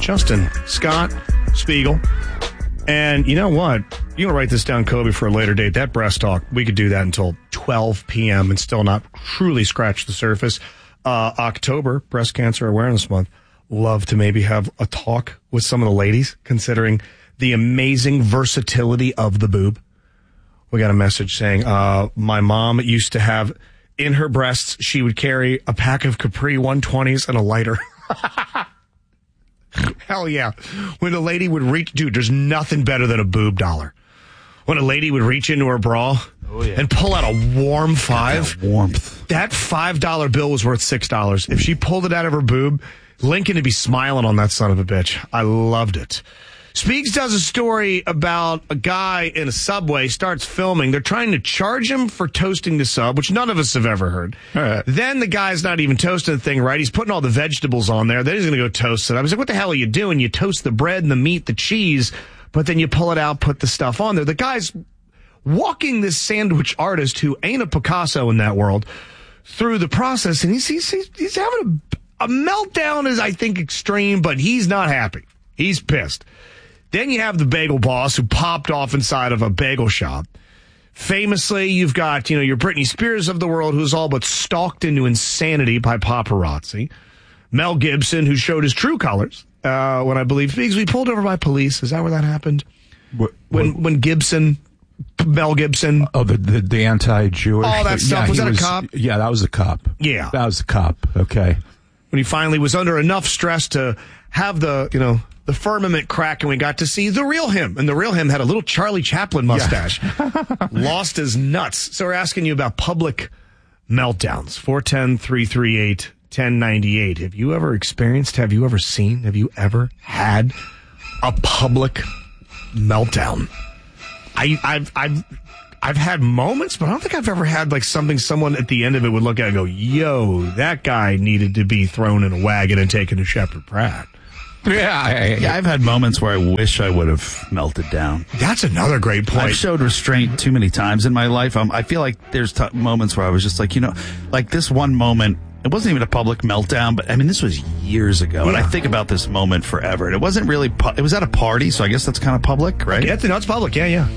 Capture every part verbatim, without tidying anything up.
Justin Scott Spiegel. And you know what? You want to write this down, Kobe, for a later date. That breast talk, we could do that until twelve p.m. and still not truly scratch the surface. Uh, October, Breast Cancer Awareness Month. Love to maybe have a talk with some of the ladies, considering the amazing versatility of the boob. We got a message saying, uh, my mom used to have in her breasts, she would carry a pack of Capri one twenties and a lighter. Hell yeah. When a lady would reach, dude, there's nothing better than a boob dollar. When a lady would reach into her bra oh, yeah. and pull out a warm five. That warmth. That five dollar bill was worth six dollars. If she pulled it out of her boob, Lincoln would be smiling on that son of a bitch. I loved it. Speaks does a story about a guy in a Subway, starts filming. They're trying to charge him for toasting the sub, which none of us have ever heard. Right. Then the guy's not even toasting the thing right. He's putting all the vegetables on there. Then he's going to go toast it. I was like, what the hell are you doing? You toast the bread and the meat, the cheese, but then you pull it out, put the stuff on there. The guy's walking this sandwich artist who ain't a Picasso in that world through the process, and he's, he's, he's having a, a meltdown is, I think, extreme, but he's not happy. He's pissed. Then you have the bagel boss who popped off inside of a bagel shop. Famously, you've got, you know, your Britney Spears of the world who's all but stalked into insanity by paparazzi. Mel Gibson, who showed his true colors uh, when I believe because we pulled over by police. Is that where that happened? What, when what? when Gibson, Mel Gibson. Oh, the the, the anti-Jewish. All that stuff. Yeah, was that was, a cop? Yeah, that was a cop. Yeah. That was a cop. Okay. When he finally was under enough stress to have the, you know, the firmament crack, and we got to see the real him. And the real him had a little Charlie Chaplin mustache. Yeah. Lost his nuts. So we're asking you about public meltdowns. four one zero, three three eight, one zero nine eight. Have you ever experienced, have you ever seen, have you ever had a public meltdown? I, I've, I've, I've had moments, but I don't think I've ever had like something someone at the end of it would look at and go, yo, that guy needed to be thrown in a wagon and taken to Shepherd Pratt. Yeah, I, yeah, I've had moments where I wish I would have melted down. That's another great point. I've showed restraint too many times in my life. Um, I feel like there's t- moments where I was just like, you know, like this one moment, it wasn't even a public meltdown, but I mean, this was years ago, yeah. and I think about this moment forever. And it wasn't really, pu- it was at a party, so I guess that's kind of public, right? Yeah, no, it's public, yeah, yeah.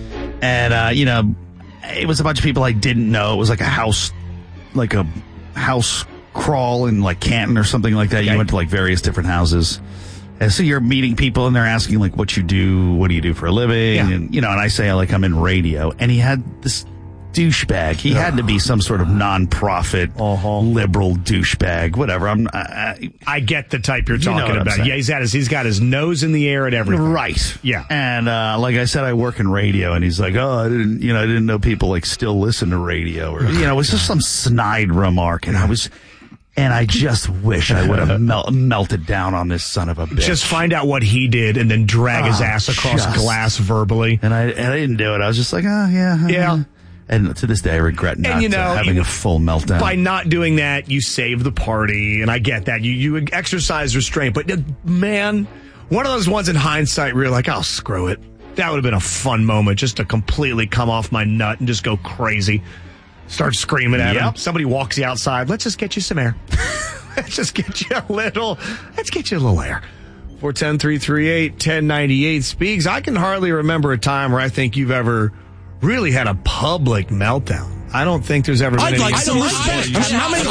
And, uh, you know, it was a bunch of people I didn't know. It was like a house, like a house crawl in like Canton or something like that. Okay. You went to like various different houses. And so you're meeting people and they're asking like what you do, what do you do for a living? Yeah. And, you know, and I say like I'm in radio. And he had this douchebag. He uh, had to be some sort of nonprofit, uh-huh. liberal douchebag, whatever. I'm, I, I get the type you're talking you know about. Yeah, he's got his, he's got his nose in the air and everything. Right. Yeah. And, uh, like I said, I work in radio and he's like, oh, I didn't, you know, I didn't know people like still listen to radio or, you know, it was just some snide remark. And I was, And I just wish I would have mel- melted down on this son of a bitch. Just find out what he did and then drag oh, his ass across just, glass verbally. And I, and I didn't do it. I was just like, oh, yeah. Yeah. And to this day, I regret not and, you know, uh, having you, a full meltdown. By not doing that, you save the party. And I get that. You, you exercise restraint. But, uh, man, one of those ones in hindsight where you're like, oh, screw it. That would have been a fun moment just to completely come off my nut and just go crazy. Start screaming at yep. him. Somebody walks you outside. Let's just get you some air. Let's just get you a little, let's get you a little air. four one zero, three three eight, one zero nine eight speaks. I can hardly remember a time where I think you've ever really had a public meltdown. I don't think there's ever been I'd any. like some respect. How many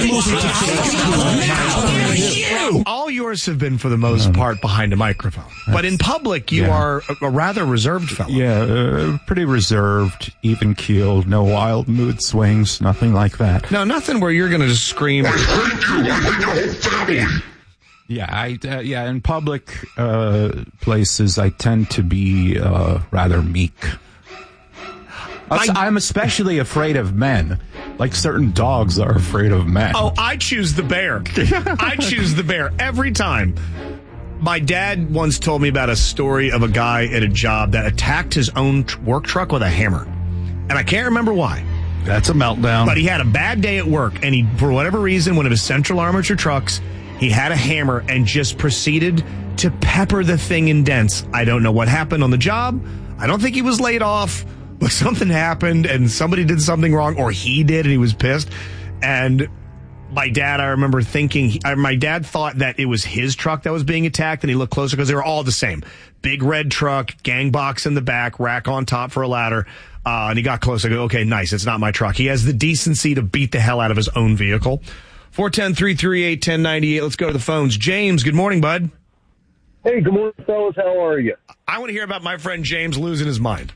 times? All yours have been, for the most part, behind a microphone. But in public, you yeah. are a, a rather reserved fellow. Yeah, uh, pretty reserved, even keeled, no wild mood swings, nothing like that. No, nothing where you're going to just scream. I hate you. I hate your whole family. Yeah, I uh, yeah. In public uh, places, I tend to be uh, rather meek. I, I'm especially afraid of men. Like certain dogs are afraid of men. Oh, I choose the bear. I choose the bear every time. My dad once told me about a story of a guy at a job that attacked his own t- work truck with a hammer. And I can't remember why. That's a meltdown. But he had a bad day at work, and he, for whatever reason, one of his central armature trucks, he had a hammer and just proceeded to pepper the thing in dents. I don't know what happened on the job. I don't think he was laid off. But something happened and somebody did something wrong, or he did and he was pissed. And My dad, I remember thinking, he, uh, my dad thought that it was his truck that was being attacked, and he looked closer because they were all the same. Big red truck, gang box in the back, rack on top for a ladder. Uh, and he got close. I go, okay, nice. It's not my truck. He has the decency to beat the hell out of his own vehicle. four one zero, three three eight, one zero nine eight. Let's go to the phones. James, good morning, bud. Hey, good morning, fellas. How are you? I want to hear about my friend James losing his mind.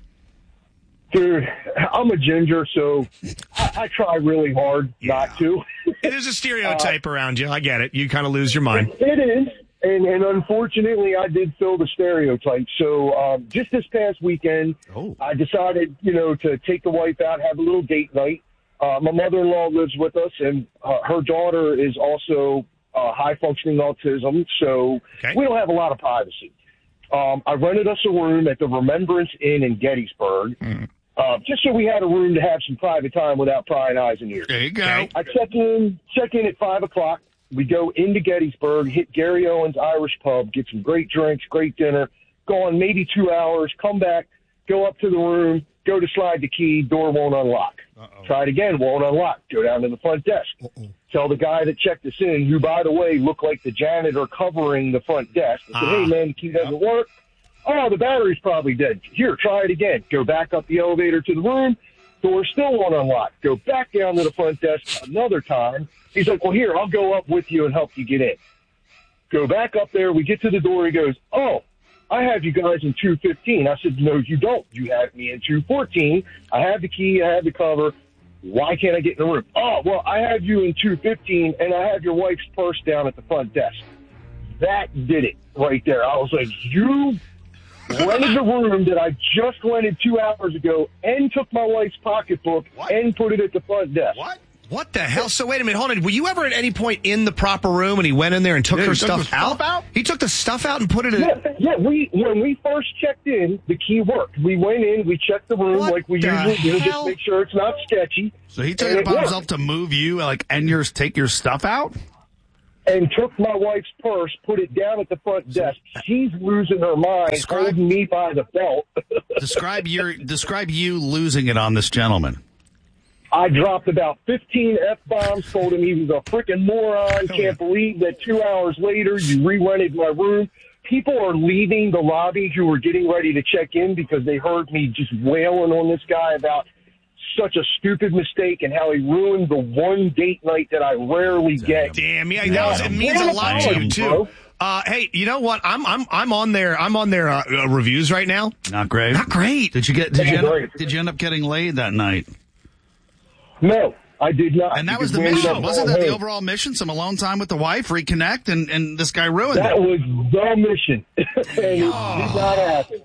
Dude, I'm a ginger, so I, I try really hard Yeah. not to. It is a stereotype uh, around you. I get it. You kind of lose your mind. It is, and, and unfortunately, I did fill the stereotype. So um, just this past weekend, Oh. I decided, you know, to take the wife out, have a little date night. Uh, my mother-in-law lives with us, and uh, her daughter is also uh, high-functioning autism, so Okay. we don't have a lot of privacy. Um, I rented us a room at the Remembrance Inn in Gettysburg, Mm. uh, just so we had a room to have some private time without prying eyes and ears. There you go. Okay. I check in, check in at five o'clock. We go into Gettysburg, hit Gary Owens Irish Pub, get some great drinks, great dinner, go on maybe two hours, come back, go up to the room, go to slide the key, door won't unlock. Uh-oh. Try it again, won't unlock. Go down to the front desk. Uh-oh. Tell the guy that checked us in, who, by the way, looked like the janitor covering the front desk. I said, Ah. hey, man, the key doesn't work. Oh, the battery's probably dead. Here, try it again. Go back up the elevator to the room. Door still won't unlock. Go back down to the front desk another time. He's like, well, here, I'll go up with you and help you get in. Go back up there. We get to the door. He goes, oh, I have you guys in two fifteen. I said, no, you don't. You have me in two fourteen. I have the key. I have the cover. Why can't I get in the room? Oh, well, I have you in two fifteen, and I have your wife's purse down at the front desk. That did it right there. I was like, you rented the room that I just rented two hours ago and took my wife's pocketbook What? and put it at the front desk. What? What the hell? So wait a minute, hold on. Were you ever at any point in the proper room and he went in there and took Yeah, her he took stuff, the stuff out? out? He took the stuff out and put it in. Yeah, yeah. We when we first checked in, the key worked. We went in, we checked the room What like we the usually do, hell? just make sure it's not sketchy. So he took And it it upon worked. himself to move you, like, and yours, take your stuff out? And took my wife's purse, put it down at the front desk. She's losing her mind, Describe- holding me by the belt. Describe your, describe you losing it on this gentleman. I dropped about fifteen F-bombs, told him he was a freaking moron, can't believe that two hours later you re-rented my room. People are leaving the lobby who were getting ready to check in because they heard me just wailing on this guy about such a stupid mistake and how he ruined the one date night that I rarely get. Damn, yeah, that was, it means a lot to you too. Uh, hey, you know what? I'm I'm I'm on their I'm on their uh, uh, reviews right now. Not great. Not great. Did you get? Did you Not end up, great. did you end up getting laid that night? No, I did not. And that was because the we ended mission, up wasn't going that the home. overall mission? Some alone time with the wife, reconnect, and and this guy ruined That it. was the mission. and it did not happen.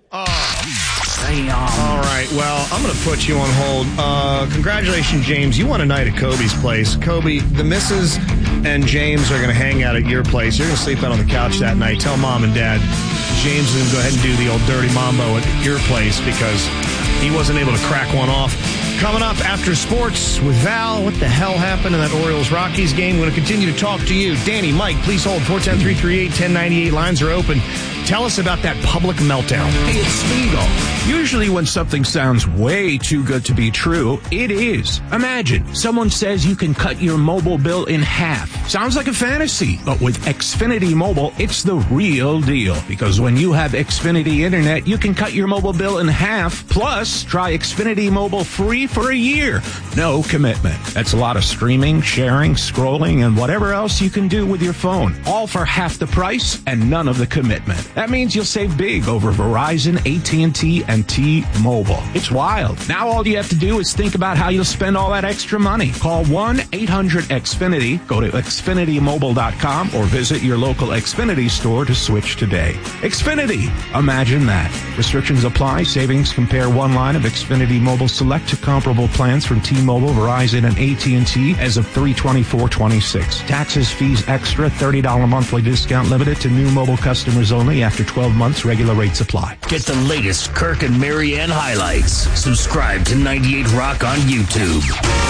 All right, well, I'm going to put you on hold. Uh, congratulations, James. You won a night at Kobe's place. Kobe, the missus and James are going to hang out at your place. You're going to sleep out on the couch that night. Tell mom and dad James is going to go ahead and do the old dirty mambo at your place because he wasn't able to crack one off. Coming up after sports with Val, what the hell happened in that Orioles-Rockies game? We're going to continue to talk to you. Danny, Mike, please hold. four one zero, three three eight, one zero nine eight. Lines are open. Tell us about that public meltdown. Hey, it's Spiegel. Usually when something sounds way too good to be true, it is. Imagine someone says you can cut your mobile bill in half. Sounds like a fantasy, but with Xfinity Mobile, it's the real deal. Because when you have Xfinity Internet, you can cut your mobile bill in half. Plus, try Xfinity Mobile free for a year. No commitment. That's a lot of streaming, sharing, scrolling, and whatever else you can do with your phone. All for half the price and none of the commitment. That means you'll save big over Verizon, A T and T, and T-Mobile. It's wild. Now all you have to do is think about how you'll spend all that extra money. Call one eight hundred X Finity, go to Xfinity Mobile dot com, or visit your local Xfinity store to switch today. Xfinity. Imagine that. Restrictions apply. Savings compare one line of Xfinity Mobile Select to comparable plans from T-Mobile, Verizon, and A T and T as of three twenty-four twenty-six. Taxes, fees extra, thirty dollars monthly discount limited to new mobile customers only after twelve months. Regular rates apply. Get the latest Kirk and Marianne highlights. Subscribe to ninety-eight Rock on YouTube.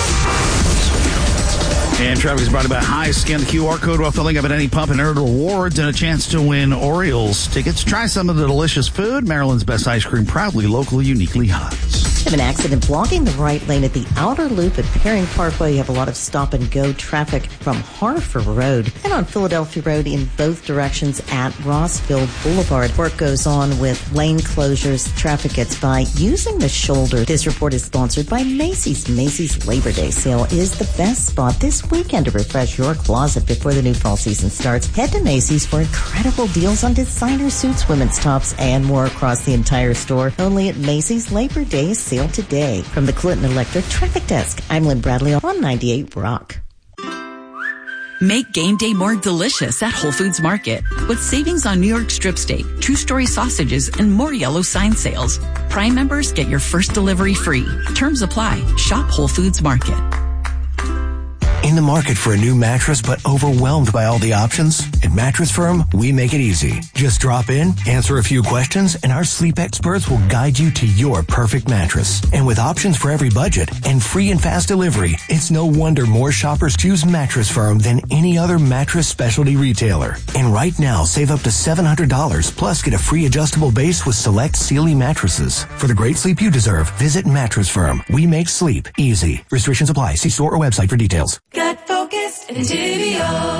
And traffic is brought to you by High. Scan the Q R code while filling up at any pump and earn rewards and a chance to win Orioles tickets. Try some of the delicious food. Maryland's best ice cream, proudly local, uniquely hot. We have an accident blocking the right lane at the outer loop at Perring Parkway. You have a lot of stop-and-go traffic from Harford Road and on Philadelphia Road in both directions at Rossville Boulevard. Work goes on with lane closures. Traffic gets by using the shoulder. This report is sponsored by Macy's. Macy's Labor Day sale is the best spot this weekend to refresh your closet before the new fall season starts. Head to Macy's for incredible deals on designer suits, women's tops, and more across the entire store. Only at Macy's Labor Day sale today. From the Clinton Electric Traffic Desk, I'm Lynn Bradley on ninety-eight Rock. Make game day more delicious at Whole Foods Market with savings on New York strip steak, two-story sausages, and more yellow sign sales. Prime members get your first delivery free. Terms apply. Shop Whole Foods Market. In the market for a new mattress but overwhelmed by all the options? At Mattress Firm, we make it easy. Just drop in, answer a few questions, and our sleep experts will guide you to your perfect mattress. And with options for every budget and free and fast delivery, it's no wonder more shoppers choose Mattress Firm than any other mattress specialty retailer. And right now, save up to seven hundred dollars plus get a free adjustable base with select Sealy mattresses. For the great sleep you deserve, visit Mattress Firm. We make sleep easy. Restrictions apply. See store or website for details. Gut Focus Entivio.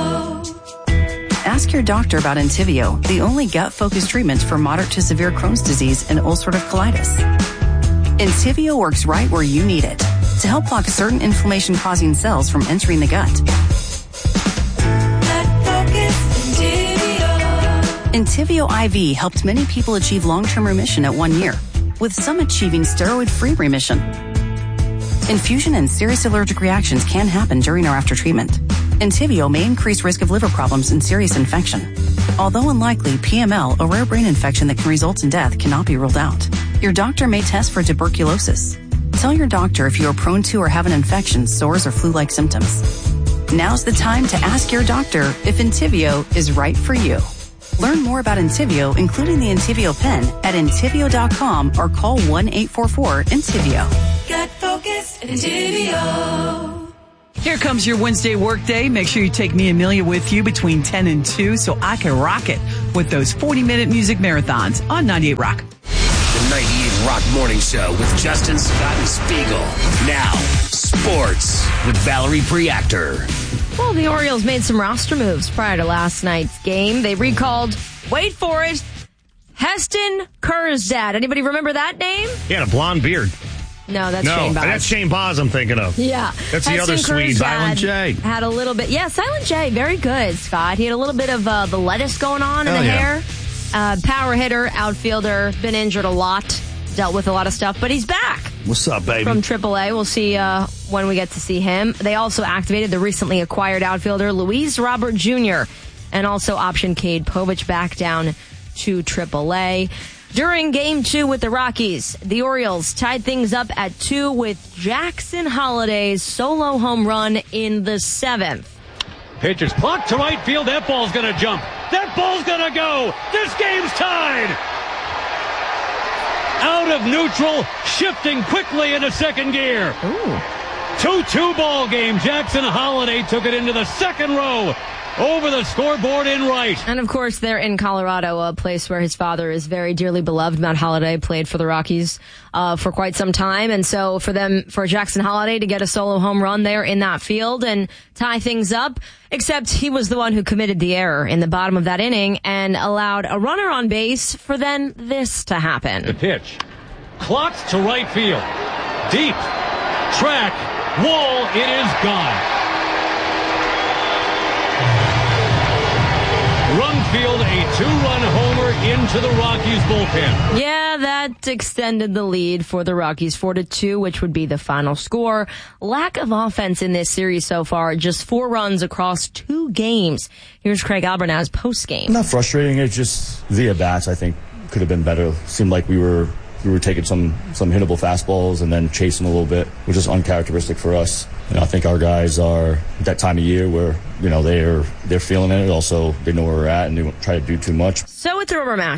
Ask your doctor about Entivio, the only gut-focused treatment for moderate to severe Crohn's disease and ulcerative colitis. Entivio works right where you need it to help block certain inflammation-causing cells from entering the gut. Gut Focus Entivio. Entivio I V helped many people achieve long-term remission at one year, with some achieving steroid-free remission. Infusion and serious allergic reactions can happen during or after treatment. Entivio may increase risk of liver problems and serious infection. Although unlikely, P M L, a rare brain infection that can result in death, cannot be ruled out. Your doctor may test for tuberculosis. Tell your doctor if you are prone to or have an infection, sores, or flu-like symptoms. Now's the time to ask your doctor if Entivio is right for you. Learn more about Entivio, including the Entivio pen, at entivio dot com or call one eight four four Entivio. Gut Focus Entivio. Here comes your Wednesday workday. Make sure you take me, Amelia, with you between ten and two so I can rock it with those forty-minute music marathons on ninety-eight Rock. The ninety-eight Rock Morning Show with Justin, Scott, and Spiegel. Now, sports with Valerie Preactor. Well, the Orioles made some roster moves prior to last night's game. They recalled, wait for it, Heston Kjerstad. Anybody remember that name? He had a blonde beard. No, that's no, Shane Baz. that's Shane Baz I'm thinking of. Yeah. That's the other Swede. Silent J. Had a little bit, yeah, Silent J, very good, Scott. He had a little bit of uh, the lettuce going on in Hell the yeah. hair. Uh, power hitter, outfielder, been injured a lot, dealt with a lot of stuff, but he's back. What's up, baby? From triple A. We'll see uh, when we get to see him. They also activated the recently acquired outfielder Luis Robert Junior and also optioned Cade Povich back down to triple A. During game two with the Rockies, the Orioles tied things up at two with Jackson Holliday's solo home run in the seventh. Pitch is clocked to right field. That ball's going to jump. That ball's going to go. This game's tied. Out of neutral, shifting quickly into second gear. Ooh. two two ball game. Jackson Holliday took it into the second row. Over the scoreboard in right. And, of course, they're in Colorado, a place where his father is very dearly beloved. Matt Holliday played for the Rockies uh, for quite some time. And so for them, for Jackson Holliday to get a solo home run there in that field and tie things up, except he was the one who committed the error in the bottom of that inning and allowed a runner on base for then this to happen. The pitch. Clocked to right field. Deep. Track. Wall. It is gone. Field a two-run homer into the Rockies bullpen. Yeah, that extended the lead for the Rockies four to two, which would be the final score. Lack of offense in this series so far, just four runs across two games. Here's Craig Albernaz post-game. Not frustrating, it's just the at-bats I think could have been better. Seemed like we were we were taking some some hittable fastballs and then chasing a little bit, which is uncharacteristic for us. You know, I think our guys are at that time of year where, you know, they're they're feeling it. Also, they know where we're at and they don't try to do too much. So it's a rubber match.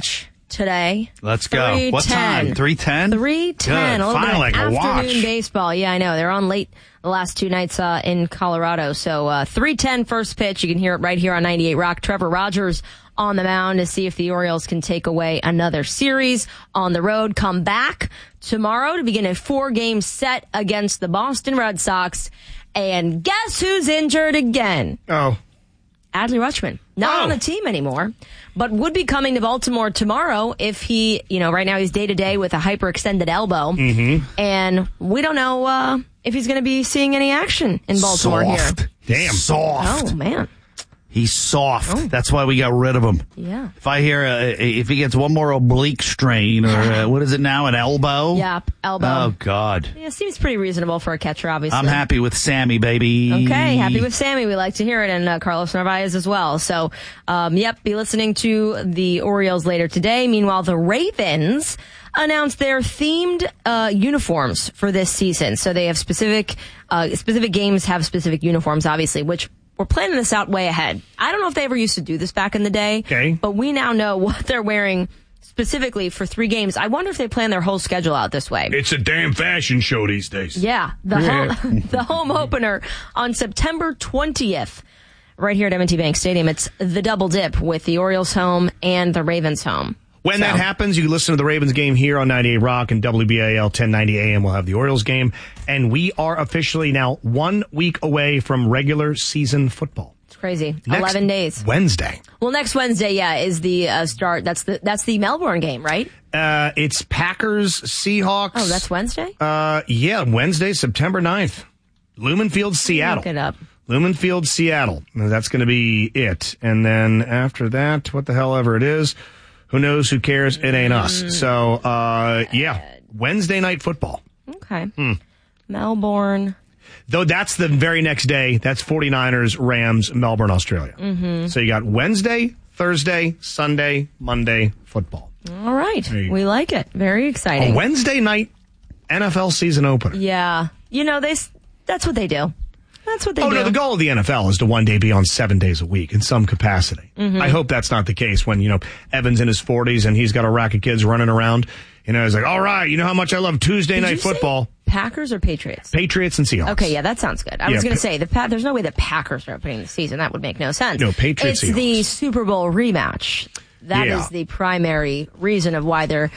today. Let's go. What time? three ten? three ten. Good. A little Finally, bit I of can afternoon watch. baseball. Yeah, I know. They're on late the last two nights uh, in Colorado. So uh, three ten first pitch. You can hear it right here on ninety-eight Rock. Trevor Rogers on the mound to see if the Orioles can take away another series on the road. Come back tomorrow to begin a four-game set against the Boston Red Sox. And guess who's injured again? Oh. Adley Rutschman. Not Oh. on the team anymore, but would be coming to Baltimore tomorrow if he, you know, right now he's day-to-day with a hyperextended elbow. Mm-hmm. And we don't know uh, if he's going to be seeing any action in Baltimore Soft. here. Damn. Soft. Oh, man. He's soft. Oh. That's why we got rid of him. Yeah. If I hear, uh, if he gets one more oblique strain, or uh, what is it now, an elbow? Yeah, elbow. Oh, God. Yeah, seems pretty reasonable for a catcher, obviously. I'm happy with Sammy, baby. Okay, happy with Sammy. We like to hear it, and uh, Carlos Narvaez as well. So, um, yep, be listening to the Orioles later today. Meanwhile, the Ravens announced their themed uh, uniforms for this season. So they have specific, uh, specific games have specific uniforms, obviously, which we're planning this out way ahead. I don't know if they ever used to do this back in the day, okay, but we now know what they're wearing specifically for three games. I wonder if they plan their whole schedule out this way. It's a damn fashion show these days. Yeah, the home, the home opener on September twentieth, right here at M and T Bank Stadium. It's the double dip with the Orioles home and the Ravens home. When So- that happens, you can listen to the Ravens game here on ninety-eight Rock and W B A L ten ninety A M. We'll have the Orioles game. And we are officially now one week away from regular season football. It's crazy. Next eleven days. Wednesday. Well, next Wednesday, yeah, is the uh, start. That's the that's the Melbourne game, right? Uh, it's Packers, Seahawks. Oh, that's Wednesday? Uh, yeah, Wednesday, September ninth. Lumen Field, Seattle. Look it up. Lumen Field, Seattle. That's going to be it. And then after that, what the hell ever it is, who knows, who cares, it ain't us. So, uh, yeah, Wednesday night football. Okay. Hmm. Melbourne. Though that's the very next day. That's 49ers, Rams, Melbourne, Australia. Mm-hmm. So you got Wednesday, Thursday, Sunday, Monday football. All right. There you We like it. Very exciting. A Wednesday night N F L season opener. Yeah. You know, they. s- that's what they do. That's what they oh, do. no, the goal of the N F L is to one day be on seven days a week in some capacity. Mhm. I hope that's not the case when, you know, Evan's in his forties and he's got a rack of kids running around. You know, he's like, all right, you know how much I love Tuesday Did night you say football. Packers or Patriots? Patriots and Seahawks. Okay, yeah, that sounds good. I Yeah, was going Pa- to say, the pa- there's no way the Packers are opening the season. That would make no sense. No, Patriots, It's the Super Bowl rematch. That is Yeah. the primary reason of why they're